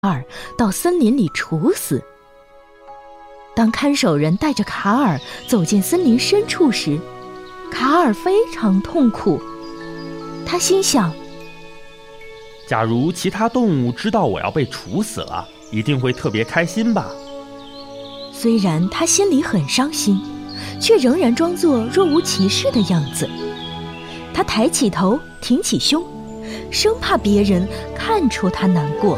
尔到森林里处死。当看守人带着卡尔走进森林深处时，卡尔非常痛苦。他心想， 假如其他动物知道我要被处死了，一定会特别开心吧。 虽然他心里很伤心，却仍然装作若无其事的样子。他抬起头，挺起胸，生怕别人看出他难过。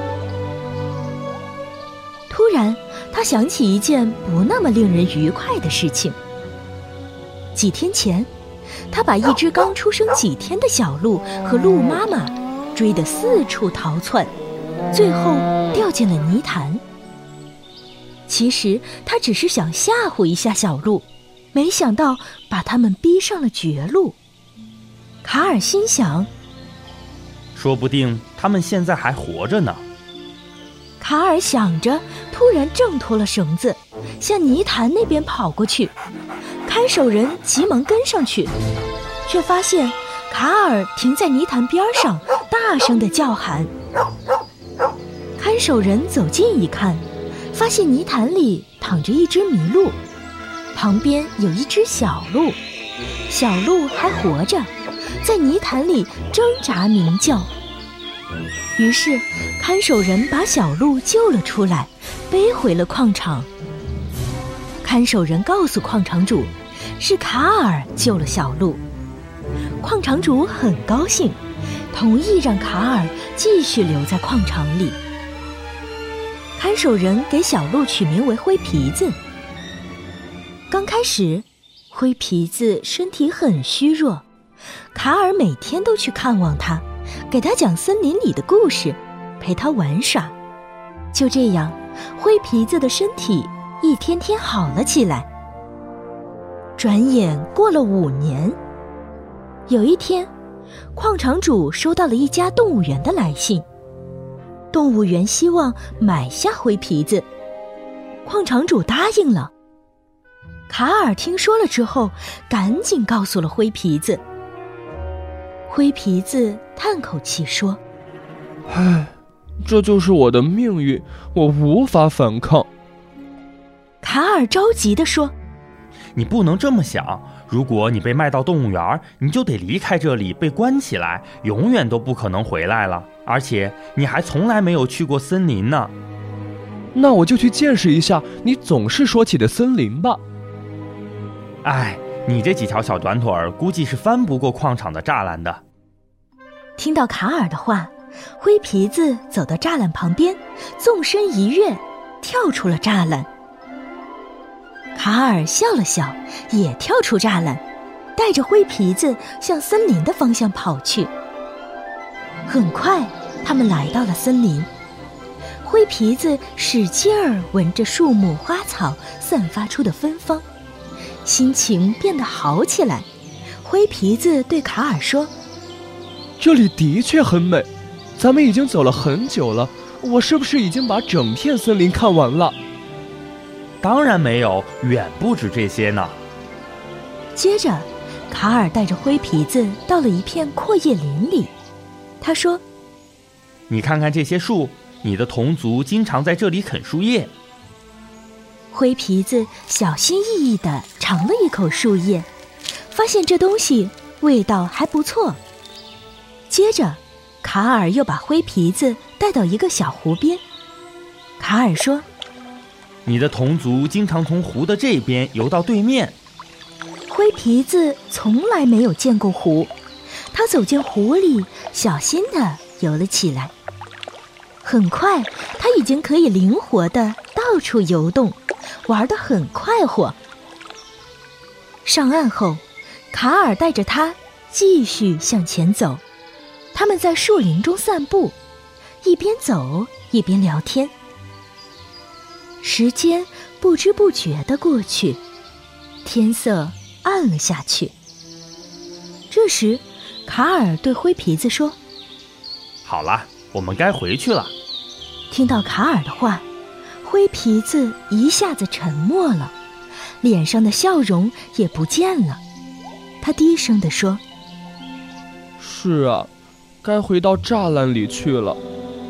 突然，他想起一件不那么令人愉快的事情。几天前，他把一只刚出生几天的小鹿和鹿妈妈追得四处逃窜，最后掉进了泥潭。其实他只是想吓唬一下小鹿，没想到把他们逼上了绝路。卡尔心想， 说不定他们现在还活着呢。 卡尔想着，突然挣脱了绳子，向泥潭那边跑过去。看守人急忙跟上去，却发现卡尔停在泥潭边上，大声地叫喊。看守人走近一看，发现泥潭里躺着一只麋鹿，旁边有一只小鹿，小鹿还活着，在泥潭里挣扎鸣叫。于是看守人把小鹿救了出来，背回了矿场。看守人告诉矿场主，是卡尔救了小鹿。矿场主很高兴，同意让卡尔继续留在矿场里。看守人给小鹿取名为灰皮子。刚开始，灰皮子身体很虚弱，卡尔每天都去看望他，给他讲森林里的故事，陪他玩耍。就这样，灰皮子的身体一天天好了起来。转眼过了5年，有一天，矿场主收到了一家动物园的来信，动物园希望买下灰皮子，矿场主答应了。卡尔听说了之后，赶紧告诉了灰皮子。灰皮子叹口气说， 唉，这就是我的命运，我无法反抗。 卡尔着急地说， 你不能这么想，如果你被卖到动物园，你就得离开这里，被关起来，永远都不可能回来了。而且你还从来没有去过森林呢。 那我就去见识一下你总是说起的森林吧。 唉，你这几条小短腿儿估计是翻不过矿场的栅栏的。 听到卡尔的话，灰皮子走到栅栏旁边，纵身一跃，跳出了栅栏。卡尔笑了笑，也跳出栅栏，带着灰皮子向森林的方向跑去。很快，他们来到了森林。灰皮子使劲儿闻着树木花草散发出的芬芳，心情变得好起来。灰皮子对卡尔说， 这里的确很美，咱们已经走了很久了，我是不是已经把整片森林看完了？ 当然没有，远不止这些呢。 接着，卡尔带着灰皮子到了一片阔叶林里。他说， 你看看这些树，你的同族经常在这里啃树叶。 灰皮子小心翼翼地尝了一口树叶，发现这东西味道还不错。接着，卡尔又把灰皮子带到一个小湖边。卡尔说， 你的同族经常从湖的这边游到对面。 灰皮子从来没有见过湖，他走进湖里，小心地游了起来。很快，他已经可以灵活地到处游动，玩得很快活。上岸后，卡尔带着他继续向前走。他们在树林中散步，一边走一边聊天。时间不知不觉地过去，天色暗了下去。这时，卡尔对灰皮子说， 好了，我们该回去了。 听到卡尔的话，灰皮子一下子沉默了，脸上的笑容也不见了。他低声地说， 是啊，该回到栅栏里去了。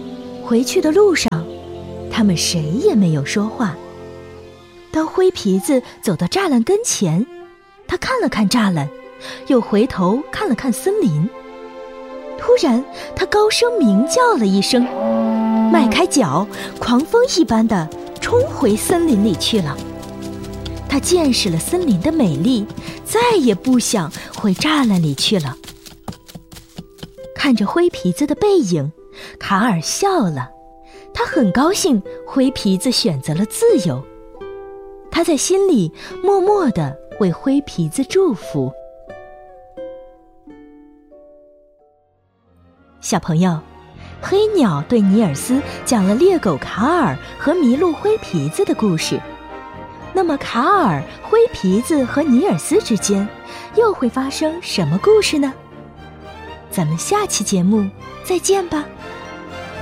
回去的路上，他们谁也没有说话。当灰皮子走到栅栏跟前，他看了看栅栏，又回头看了看森林。突然，他高声鸣叫了一声，迈开脚，狂风一般的冲回森林里去了。他见识了森林的美丽，再也不想回栅栏里去了。看着灰皮子的背影，卡尔笑了。他很高兴灰皮子选择了自由。他在心里默默地为灰皮子祝福。小朋友，黑鸟对尼尔斯讲了猎狗卡尔和麋鹿灰皮子的故事。那么卡尔、灰皮子和尼尔斯之间又会发生什么故事呢？咱们下期节目再见吧。